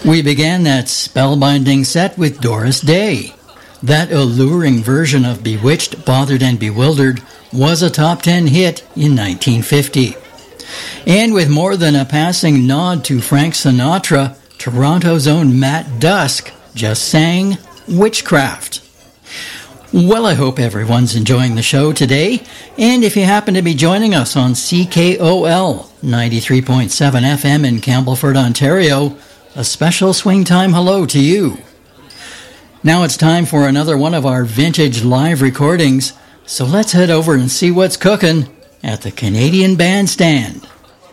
We began that spellbinding set with Doris Day. That alluring version of Bewitched, Bothered and Bewildered was a top 10 hit in 1950. And with more than a passing nod to Frank Sinatra, Toronto's own Matt Dusk just sang Witchcraft. Well, I hope everyone's enjoying the show today, and if you happen to be joining us on CKOL 93.7 FM in Campbellford, Ontario, a special swing time hello to you. Now it's time for another one of our vintage live recordings, so let's head over and see what's cooking at the Canadian Bandstand.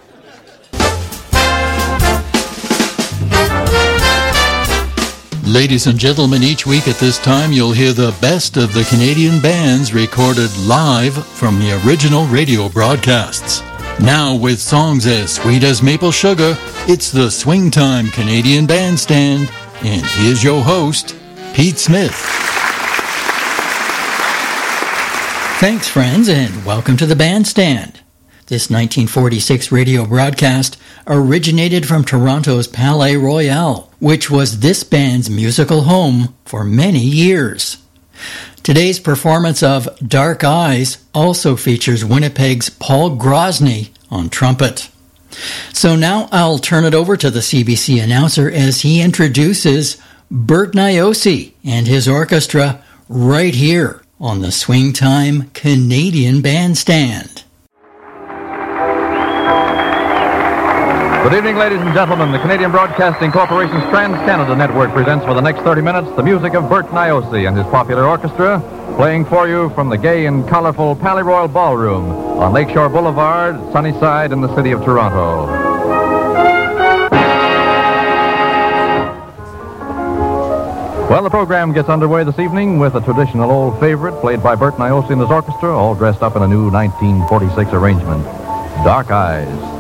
Ladies and gentlemen, each week at this time you'll hear the best of the Canadian bands recorded live from the original radio broadcasts. Now, with songs as sweet as maple sugar, it's the Swing Time Canadian Bandstand, and here's your host, Pete Smith. Thanks, friends, and welcome to the Bandstand. This 1946 radio broadcast originated from Toronto's Palais Royal, which was this band's musical home for many years. Today's performance of Dark Eyes also features Winnipeg's Paul Grosny on trumpet. So now I'll turn it over to the CBC announcer as he introduces Bert Niosi and his orchestra right here on the Swing Time Canadian Bandstand. Good evening, ladies and gentlemen. The Canadian Broadcasting Corporation's Trans-Canada Network presents for the next 30 minutes the music of Bert Niosi and his popular orchestra, playing for you from the gay and colorful Palais Royal Ballroom on Lakeshore Boulevard, Sunnyside, in the city of Toronto. Well, the program gets underway this evening with a traditional old favorite played by Bert Niosi and his orchestra, all dressed up in a new 1946 arrangement, Dark Eyes.